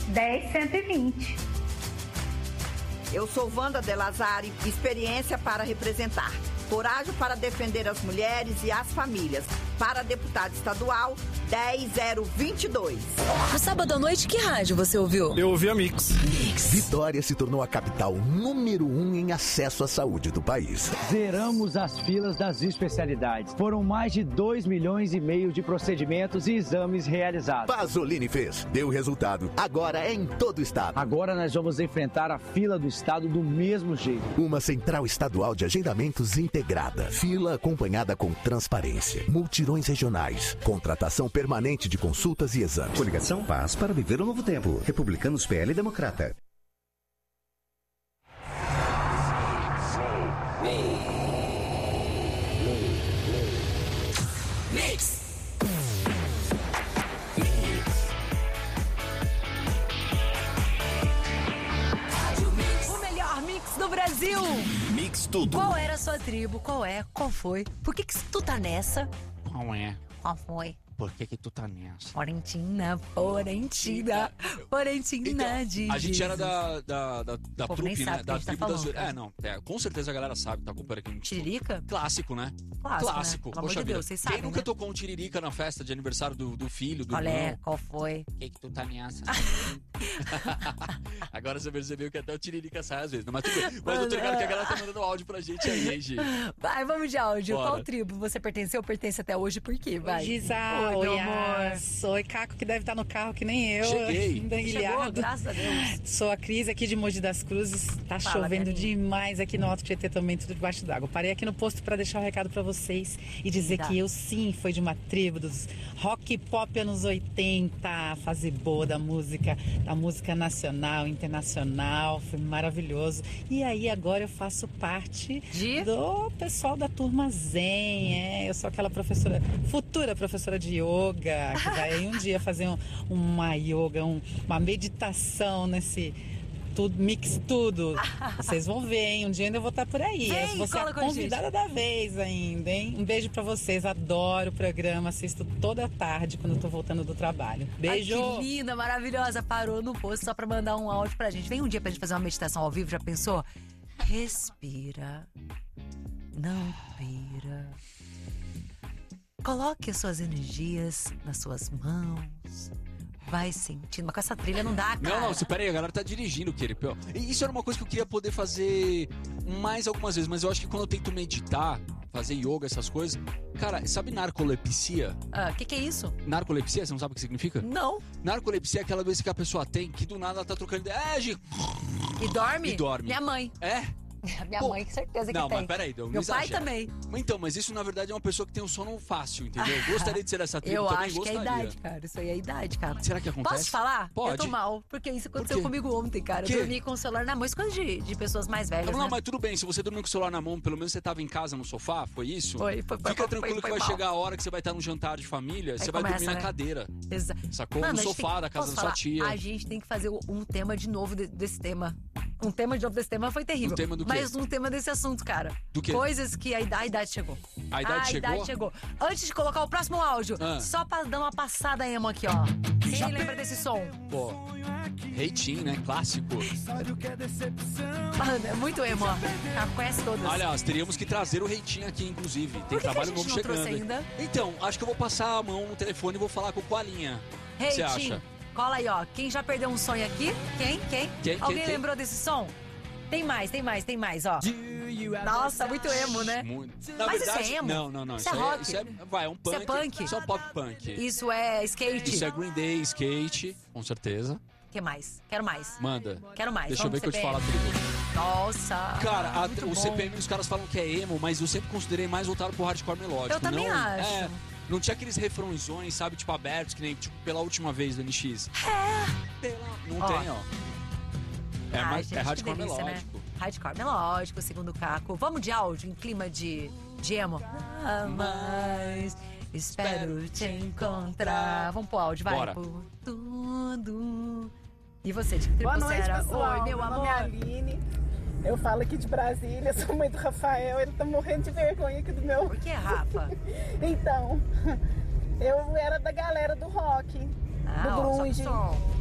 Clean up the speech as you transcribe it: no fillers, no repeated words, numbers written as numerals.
10.120. Eu sou Wanda De Lazari, experiência para representar. Coragem para defender as mulheres e as famílias. Para deputado estadual, 10.022. No sábado à noite, que rádio você ouviu? Eu ouvi a Mix. Vitória se tornou a capital número 1 em acesso à saúde do país. Zeramos as filas das especialidades. Foram mais de 2,5 milhões de procedimentos e exames realizados. Pasolini fez, deu resultado. Agora é em todo o estado. Agora nós vamos enfrentar a fila do estado do mesmo jeito. Uma central estadual de agendamentos integrada. Fila acompanhada com transparência. Multirões regionais. Contratação permanente de consultas e exames. Coligação Paz para viver o novo tempo. Republicanos, PL e Democrata. Mix. O melhor mix do Brasil. Mix tudo. Qual era a sua tribo? Qual é? Qual foi? Por que tu tá nessa? Qual é? Qual foi? Por que tu tá nessa? Florentina, Então, a gente era da O povo nem trupe, sabe né? o que a Da gente tá tribo das... falando, cara. com certeza a galera sabe, tá acompanhando aqui no Tiririca? Clássico, né? Clássico, né? Pelo amor de vida. Deus, vocês Quem sabem, nunca né? tocou um tiririca na festa de aniversário do filho, do Qual irmão? é? Qual foi? Por que tu tá nessa? Agora você percebeu que até o tiririca sai às vezes. Mas tudo bem. Mas eu tô ligado que a galera tá mandando áudio pra gente aí, hein, gente? Vai, vamos de áudio. Bora. Qual tribo você pertenceu ou pertence até hoje? Por quê? Vai. Giza, Oi, meu amor. Oi, Caco, que deve estar no carro que nem eu. Cheguei. Chegou, Enganguilhado. graças a Deus. Sou a Cris aqui de Mogi das Cruzes. Tá Fala, chovendo minha linda. demais aqui no Alto Tietê também, tudo debaixo d'água. Parei aqui no posto para deixar um recado para vocês e dizer Linda. que eu sim fui de uma tribo dos rock e pop anos 80, fase boa da música nacional, internacional, foi maravilhoso. E aí agora eu faço parte do pessoal da turma Zen, eu sou aquela futura professora de yoga, que vai aí um dia fazer uma yoga, uma meditação nesse mix tudo. Vocês vão ver, hein? Um dia ainda eu vou estar por aí. Vem, Você é cola a com a convidada da vez ainda, hein? Um beijo pra vocês. Adoro o programa. Assisto toda tarde quando eu tô voltando do trabalho. Beijo! Ai, que linda, maravilhosa. Parou no posto só pra mandar um áudio pra gente. Vem um dia pra gente fazer uma meditação ao vivo, já pensou? Respira. Não pira. Coloque as suas energias nas suas mãos. Vai sentindo. Mas com essa trilha não dá, cara. Não, espera aí, a galera tá dirigindo, Queripel. E isso era uma coisa que eu queria poder fazer mais algumas vezes, mas eu acho que quando eu tento meditar, fazer yoga, essas coisas... Cara, sabe narcolepsia? Ah, que é isso? Narcolepsia, você não sabe o que significa? Não. Narcolepsia é aquela doença que a pessoa tem, que do nada ela tá trocando ideia. E dorme? E dorme. Minha mãe. É? Minha mãe, com certeza que não, tem. mas peraí, deu Meu pai também. Então, mas isso na verdade é uma pessoa que tem um sono fácil, entendeu? Eu gostaria de ser essa tribo, Eu também acho gostaria. que é a idade, cara. Isso aí é a idade, cara. Será que acontece? Posso falar? Pode. Eu tô mal, porque isso aconteceu quê? comigo ontem, cara. Que? Eu dormi com o celular na mão. Isso coisa de pessoas mais velhas, Não, né? mas tudo bem, se você dormiu com o celular na mão, pelo menos você tava em casa no sofá, foi isso? Foi Fica tranquilo que vai mal. chegar a hora que você vai estar num jantar de família, você vai dormir na cadeira. Exato. Sacou? Mano, No a gente sofá tem- da casa posso da sua falar? tia. A gente tem que fazer um tema de novo desse tema. Um tema de novo desse tema foi terrível. Um tema do quê? Mas um tema desse assunto, cara. Do quê? Coisas que a idade chegou. A idade chegou? Antes de colocar o próximo áudio, Ah. só pra dar uma passada emo aqui, ó. Quem lembra desse som? Pô, Reitinho, né? Clássico. Mano, é muito emo, ó. Conhece todas. Aliás, teríamos que trazer o Reitinho aqui, inclusive. Tem Por que trabalho que a gente novo não trouxe chegando. ainda? Então, acho que eu vou passar a mão no telefone e vou falar com o Coalinha. O que você Reitinho, acha? cola aí, ó. Quem já perdeu um sonho aqui? Quem? Alguém quem? lembrou desse som? Tem mais, ó. Nossa, muito emo, né? Muito. Na Mas verdade, isso é emo? Não. Isso é rock? Isso é, vai, é um punk. Isso é punk? Só pop punk. Isso é skate? Isso é Green Day, skate, com certeza. O que mais? Quero mais. Manda. Quero mais. Deixa eu ver Vamos que eu te CPM. falo tudo. Nossa. Cara, muito o bom. CPM os caras falam que é emo, mas eu sempre considerei mais voltado pro hardcore melódico. Eu também não, acho. É, não tinha aqueles refrãozões, sabe, tipo abertos, que nem tipo, pela última vez do NX. Não Ó. tem, ó. É, Ai, mais, gente, é que hardcore delícia, melódico. Né? Hardcore melódico, segundo o Caco. Vamos de áudio, em clima de emo. Ah, mas espero te encontrar. Vamos pro áudio, vai. Bora. Por tudo. E você, de que tribo Boa você noite, era? pessoal. Oi, meu amor. nome é Aline. Eu falo aqui de Brasília, sou mãe do Rafael. Ele tá morrendo de vergonha aqui do meu... Por que, Rafa? Então, eu era da galera do rock, do ó, grunge. só som.